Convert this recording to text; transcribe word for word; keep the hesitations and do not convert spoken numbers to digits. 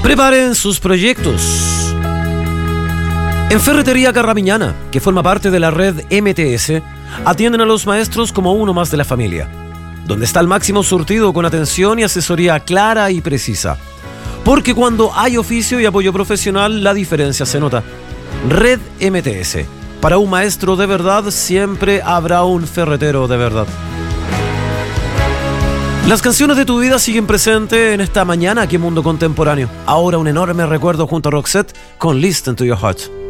Preparen sus proyectos. En Ferretería Carramiñana, que forma parte de la red M T S, atienden a los maestros como uno más de la familia, donde está el máximo surtido con atención y asesoría clara y precisa. Porque cuando hay oficio y apoyo profesional, la diferencia se nota. Red M T S. Para un maestro de verdad, siempre habrá un ferretero de verdad. Las canciones de tu vida siguen presentes en esta mañana aquí en Mundo Contemporáneo. Ahora un enorme recuerdo junto a Roxette con Listen to Your Heart.